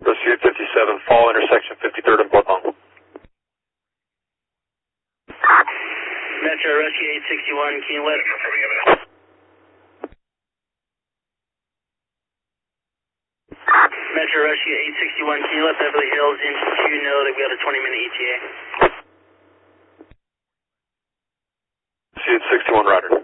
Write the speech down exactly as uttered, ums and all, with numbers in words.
Rescue eight fifty-seven, fall intersection fifty-third and Bullhong. Metro Rescue eight sixty-one, can you let Metro Rescue eight sixty-one, can you let Beverly Hills into two know that we got a twenty minute E T A? Rescue eight sixty-one, Ryder.